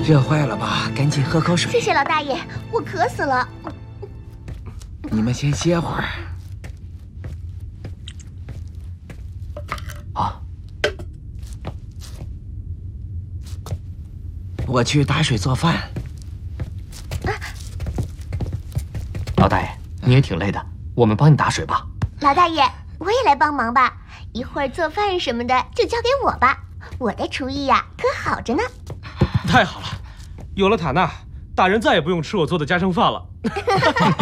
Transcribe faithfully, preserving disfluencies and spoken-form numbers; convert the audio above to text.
热坏了吧？赶紧喝口水。 谢谢老大爷，我渴死了。 你们先歇会儿。 好， 我去打水做饭。 啊、老大爷，你也挺累的，我们帮你打水吧。 老大爷，我也来帮忙吧。一会儿做饭什么的就交给我吧，我的厨艺呀、啊、可好着呢。 太好了，有了塔娜，大人再也不用吃我做的家常饭了。